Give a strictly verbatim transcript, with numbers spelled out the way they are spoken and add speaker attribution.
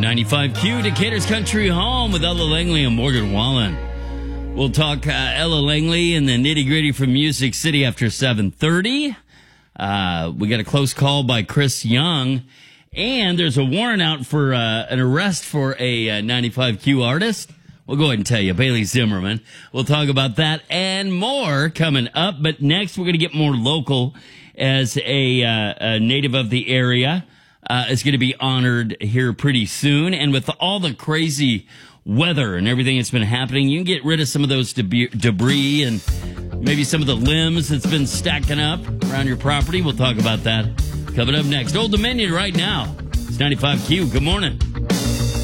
Speaker 1: ninety-five Q, Decatur's Country Home with Ella Langley and Morgan Wallen. We'll talk uh, Ella Langley and the nitty-gritty from Music City after seven thirty. Uh, we got a close call by Chris Young. And there's a warrant out for uh, an arrest for a uh, ninety-five Q artist. We'll go ahead and tell you, Bailey Zimmerman. We'll talk about that and more coming up. But next, we're going to get more local as a, uh, a native of the area. Uh, is going to be honored here pretty soon. And with all the crazy weather and everything that's been happening, you can get rid of some of those deb- debris and maybe some of the limbs that's been stacking up around your property. We'll talk about that coming up next. Old Dominion right now. It's ninety-five Q. Good morning.